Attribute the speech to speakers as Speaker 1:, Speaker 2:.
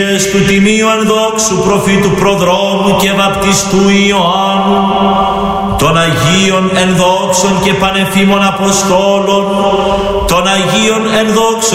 Speaker 1: του τιμίου ενδόξου προφήτου προδρόμου και βαπτιστού Ιωάννου, των Αγίων ενδόξων και πανεφήμων Αποστόλων, των Αγίων ενδόξων